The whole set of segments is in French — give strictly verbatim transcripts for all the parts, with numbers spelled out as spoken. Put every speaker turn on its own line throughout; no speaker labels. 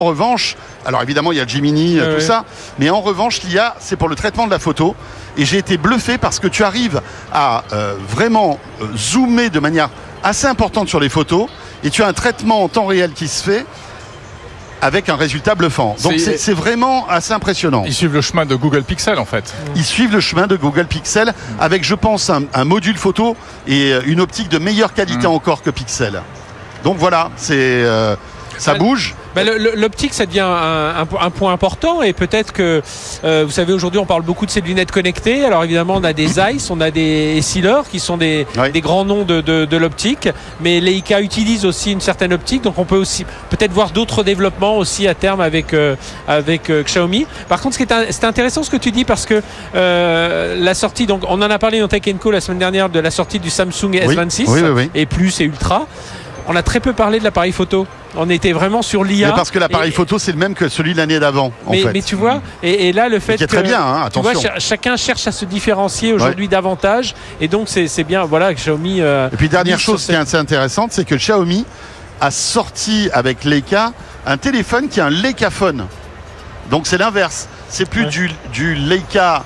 En revanche, alors évidemment il y a le Gemini,
euh,
tout
ouais.
ça, mais en revanche l'I A c'est pour le traitement de la photo et j'ai été bluffé parce que tu arrives à euh, vraiment euh, zoomer de manière assez importante sur les photos et tu as un traitement en temps réel qui se fait avec un résultat bluffant. Donc c'est, c'est vraiment assez impressionnant.
Ils suivent le chemin de Google Pixel en fait.
Ils suivent le chemin de Google Pixel avec je pense un, un module photo et une optique de meilleure qualité mmh. encore que Pixel. Donc voilà, c'est euh, ça bouge.
Bah, le, le, l'optique, ça devient un, un, un point important et peut-être que, euh, vous savez, aujourd'hui, on parle beaucoup de ces lunettes connectées. Alors évidemment, on a des Zeiss, on a des Essilor qui sont des, oui. des grands noms de, de, de l'optique, mais Leica utilise aussi une certaine optique, donc on peut aussi peut-être voir d'autres développements aussi à terme avec euh, avec euh, Xiaomi. Par contre, ce qui est un, c'est intéressant ce que tu dis parce que euh, la sortie, donc on en a parlé dans Tech and Co la semaine dernière de la sortie du Samsung S vingt-six
oui, oui, oui, oui.
et Plus et Ultra. On a très peu parlé de l'appareil photo. On était vraiment sur l'I A.
Mais parce que l'appareil et, photo, c'est le même que celui de l'année d'avant. En
mais,
fait.
mais tu vois, et, et là, le fait
qui est
que.
très bien, hein, attention.
Tu vois, ch- chacun cherche à se différencier aujourd'hui ouais. davantage. Et donc, c'est, c'est bien, voilà, que Xiaomi. Euh,
et puis, dernière chose qui est assez intéressante, c'est que Xiaomi a sorti avec Leica un téléphone qui est un Leicaphone. Donc, c'est l'inverse. C'est plus ouais. du, du Leica.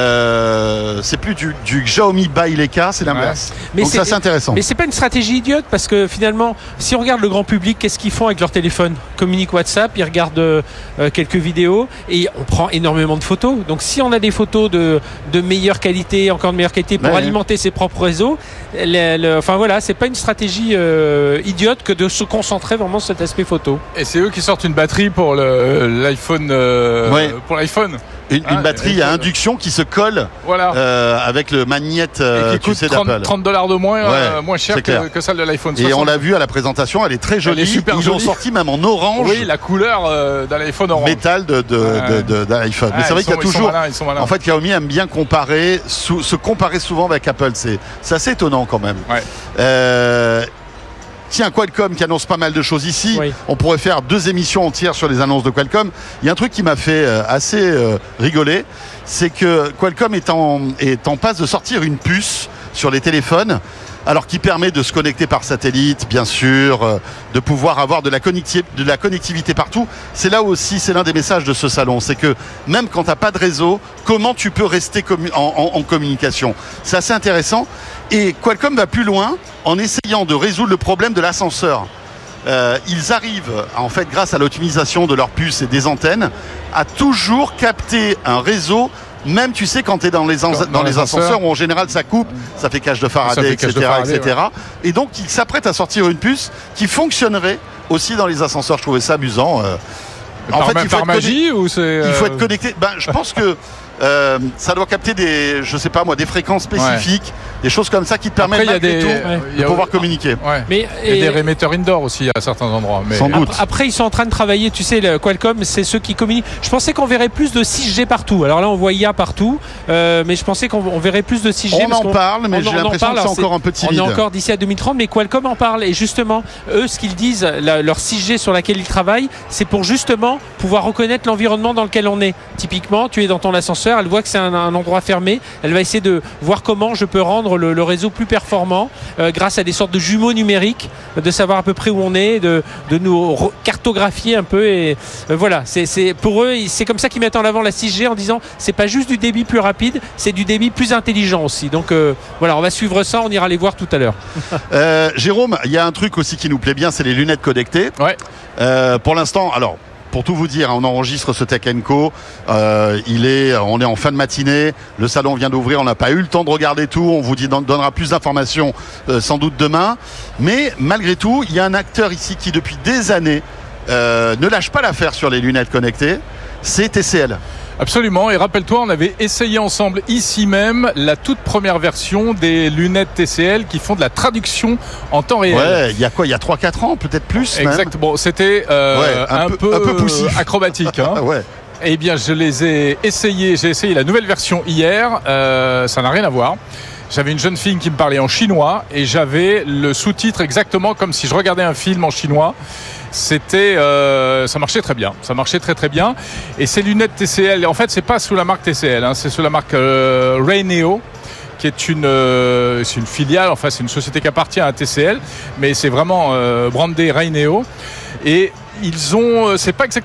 Euh, c'est plus du, du Xiaomi by Leica, c'est l'inverse. Ouais. Mais donc c'est, ça c'est intéressant.
Mais c'est pas une stratégie idiote parce que finalement, si on regarde le grand public, qu'est-ce qu'ils font avec leur téléphone ? Communiquent WhatsApp, ils regardent euh, quelques vidéos et on prend énormément de photos. Donc si on a des photos de, de meilleure qualité, encore de meilleure qualité pour ouais, alimenter ouais. ses propres réseaux, le, le, enfin voilà, c'est pas une stratégie euh, idiote que de se concentrer vraiment sur cet aspect photo.
Et c'est eux qui sortent une batterie pour le, l'iPhone, euh, ouais. pour l'iPhone.
Une, ah, une batterie à induction qui se colle voilà. euh, avec le magnète euh,
et qui coûte trente dollars de moins, ouais, euh, moins cher que, que celle de l'iPhone soixante.
Et on l'a vu à la présentation, elle est très jolie.
Elle est super
Ils
jolie.
l'ont sorti même en orange.
Oui, la couleur euh, de l'iPhone orange.
Métal de, de,
ouais.
de, de, de l'iPhone.
Ouais,
Mais c'est vrai
sont,
qu'il y a toujours.
Malins,
en fait, Xiaomi aime bien comparer, sou, se comparer souvent avec Apple. C'est, c'est assez étonnant quand même.
Ouais.
Euh, Tiens, Qualcomm qui annonce pas mal de choses ici. Oui. On pourrait faire deux émissions entières sur les annonces de Qualcomm. Il y a un truc qui m'a fait assez euh, rigoler, c'est que Qualcomm est en, est en passe de sortir une puce sur les téléphones, alors qui permet de se connecter par satellite, bien sûr, euh, de pouvoir avoir de la, connecti- de la connectivité partout. C'est là aussi, c'est l'un des messages de ce salon, c'est que même quand tu n'as pas de réseau, comment tu peux rester commu- en, en, en communication ? C'est assez intéressant. Et Qualcomm va plus loin en essayant de résoudre le problème de l'ascenseur. Euh, ils arrivent, en fait, grâce à l'optimisation de leurs puces et des antennes, à toujours capter un réseau. Même, tu sais, quand tu es dans les, en- dans dans les ascenseurs où en général ça coupe, ça fait cage de Faraday, et cetera, de Faraday, et cetera. Ouais. Et donc, ils s'apprêtent à sortir une puce qui fonctionnerait aussi dans les ascenseurs. Je trouvais ça amusant. Euh,
en par fait, il faut, par magie, ou c'est euh...
il faut être connecté. Ben, je pense que euh, ça doit capter des, je sais pas moi, des fréquences spécifiques, ouais. des choses comme ça qui te permettent
après,
malgré
des,
tout
ouais.
de pouvoir communiquer.
Ouais. Mais, et, et des émetteurs indoor aussi à certains endroits. Mais
sans doute.
Après, après, ils sont en train de travailler, tu sais, le Qualcomm, c'est ceux qui communiquent. Je pensais qu'on verrait plus de six G partout. Alors là, on voit I A partout, euh, mais je pensais qu'on on verrait plus de six G.
On en parle, mais
on,
j'ai
on
l'impression
parle,
que c'est encore un peu timide.
On est encore d'ici à deux mille trente, mais Qualcomm en parle. Et justement, eux, ce qu'ils disent, la, leur six G sur laquelle ils travaillent, c'est pour justement pouvoir reconnaître l'environnement dans lequel on est. Typiquement, tu es dans ton ascenseur, elle voit que c'est un, un endroit fermé, elle va essayer de voir comment je peux rendre le, le réseau plus performant euh, grâce à des sortes de jumeaux numériques, de savoir à peu près où on est, de, de nous re- cartographier un peu. Et euh, voilà, c'est, c'est, pour eux, c'est comme ça qu'ils mettent en avant la six G en disant c'est pas juste du débit plus rapide, c'est du débit plus intelligent aussi. Donc euh, voilà, on va suivre ça, on ira les voir tout à l'heure.
euh, Jérôme, il y a un truc aussi qui nous plaît bien, c'est les lunettes connectées.
Ouais.
Euh, pour l'instant, alors. Pour tout vous dire, on enregistre ce Tech and Co. Euh, il est, on est en fin de matinée. Le salon vient d'ouvrir. On n'a pas eu le temps de regarder tout. On vous dit, donnera plus d'informations euh, sans doute demain. Mais malgré tout, il y a un acteur ici qui, depuis des années, euh, ne lâche pas l'affaire sur les lunettes connectées. C'est T C L.
Absolument, et rappelle-toi, on avait essayé ensemble ici même la toute première version des lunettes T C L qui font de la traduction en temps réel.
Ouais, il y a quoi, il y a trois quatre ans, peut-être plus.
Exactement, bon, c'était euh, ouais, un, un peu, peu, un peu poussif. Acrobatique. Hein.
Ouais.
Eh bien, je les ai essayés, j'ai essayé la nouvelle version hier, euh, ça n'a rien à voir. J'avais une jeune fille qui me parlait en chinois et j'avais le sous-titre exactement comme si je regardais un film en chinois. C'était, euh, ça marchait très bien, ça marchait très très bien. Et ces lunettes T C L, en fait, c'est pas sous la marque T C L, hein, c'est sous la marque euh, Rayneo, qui est une, euh, c'est une filiale, enfin c'est une société qui appartient à T C L, mais c'est vraiment euh, brandé Rayneo. Et ils ont, c'est pas exactement